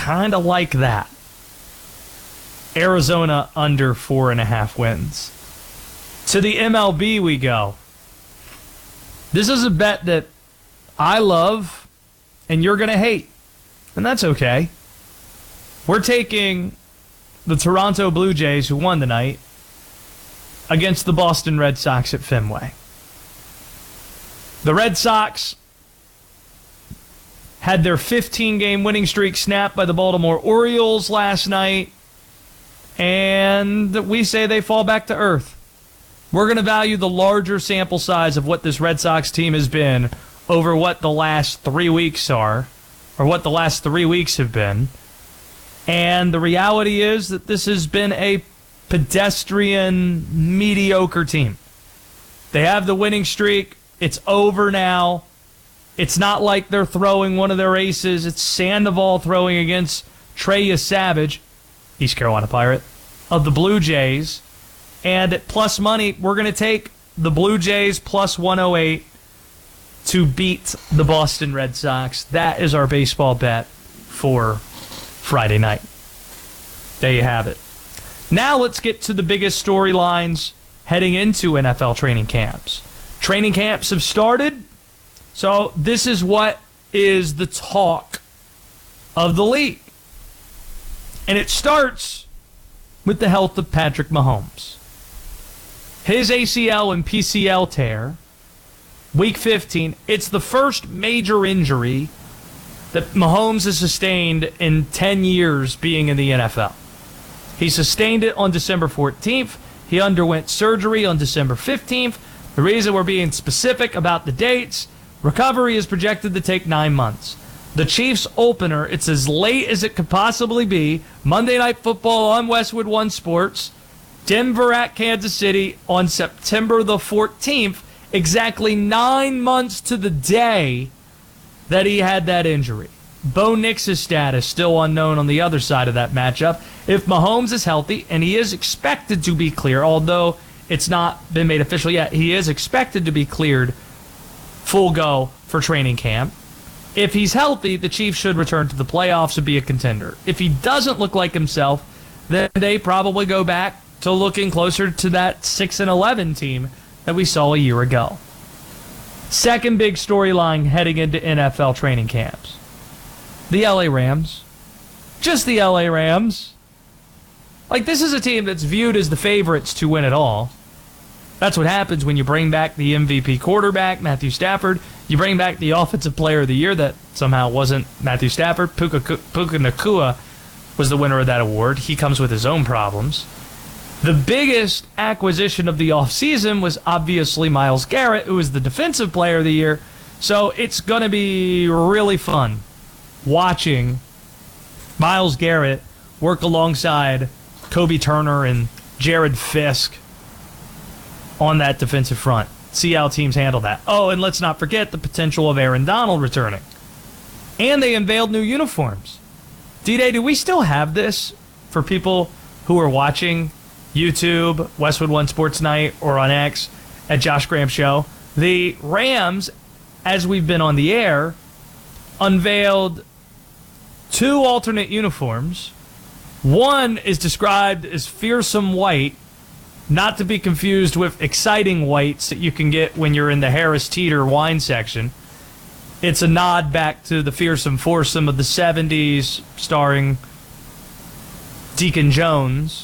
kind of like that. Arizona under 4.5 wins. To the MLB we go. This is a bet that I love and you're going to hate. And that's okay. We're taking the Toronto Blue Jays, who won tonight, against the Boston Red Sox at Fenway. The Red Sox had their 15-game winning streak snapped by the Baltimore Orioles last night, and we say they fall back to earth. We're going to value the larger sample size of what this Red Sox team has been over what the last 3 weeks are, or what the last 3 weeks have been. And the reality is that this has been a pedestrian, mediocre team. They have the winning streak. It's over now. It's not like they're throwing one of their aces. It's Sandoval throwing against Trey Savage, East Carolina Pirate, of the Blue Jays. And at plus money, we're going to take the Blue Jays plus 108 to beat the Boston Red Sox. That is our baseball bet for Friday night. There you have it. Now let's get to the biggest storylines heading into NFL training camps. Training camps have started, so this is what is the talk of the league. And it starts with the health of Patrick Mahomes. His ACL and PCL tear, Week 15, it's the first major injury that Mahomes has sustained in 10 years being in the NFL. He sustained it on December 14th. He underwent surgery on December 15th. The reason we're being specific about the dates, recovery is projected to take 9 months. The Chiefs opener, it's as late as it could possibly be. Monday Night Football on Westwood One Sports. Denver at Kansas City on September the 14th. Exactly 9 months to the day that he had that injury. Bo Nix's status still unknown on the other side of that matchup. If Mahomes is healthy, and he is expected to be clear, although it's not been made official yet, he is expected to be cleared full go for training camp. If he's healthy, the Chiefs should return to the playoffs and be a contender. If he doesn't look like himself, then they probably go back to looking closer to that 6-11 team that we saw a year ago. Second big storyline heading into NFL training camps. The LA Rams. Just the LA Rams. Like, this is a team that's viewed as the favorites to win it all. That's what happens when you bring back the MVP quarterback, Matthew Stafford. You bring back the Offensive Player of the Year that somehow wasn't Matthew Stafford. Puka Nacua was the winner of that award. He comes with his own problems. The biggest acquisition of the offseason was obviously Myles Garrett, who was the Defensive Player of the Year. So it's going to be really fun watching Myles Garrett work alongside Kobe Turner and Jared Fisk on that defensive front. See how teams handle that. Oh, and let's not forget the potential of Aaron Donald returning. And they unveiled new uniforms. D-Day, do we still have this for people who are watching YouTube, Westwood One Sports Night, or on X at Josh Graham Show? The Rams, as we've been on the air, unveiled 2 alternate uniforms. One is described as fearsome white, not to be confused with exciting whites that you can get when you're in the Harris Teeter wine section. It's a nod back to the fearsome foursome of the 70s, starring Deacon Jones.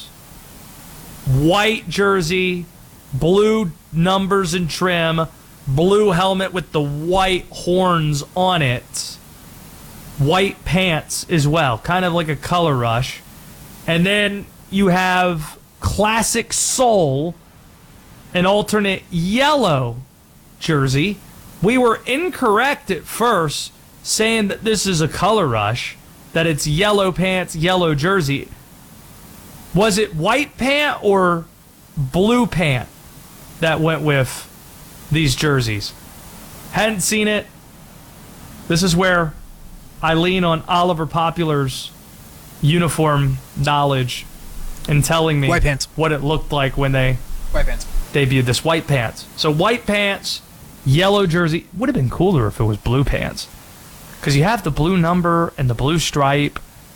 White jersey, blue numbers and trim, blue helmet with the white horns on it. White pants as well, kind of like a color rush. And then you have Classic Soul, an alternate yellow jersey. We were incorrect at first saying that this is a color rush, that it's yellow pants, yellow jersey. Was it white pant or blue pant that went with these jerseys? Hadn't seen it. This is where I lean on Oliver Popular's uniform knowledge and telling me white pants. What it looked like when they debuted this. White pants. So white pants, yellow jersey. Would have been cooler if it was blue pants, because you have the blue number and the blue stripe.